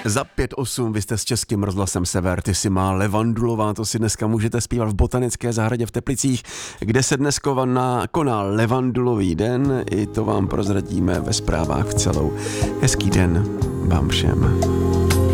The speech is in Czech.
Za 5:08 vy jste s Českým rozhlasem Sever, ty si má Levandulová, to si dneska můžete zpívat v Botanické zahradě v Teplicích, kde se dnes koná Levandulový den, i to vám prozradíme ve zprávách v celou. Hezký den vám všem.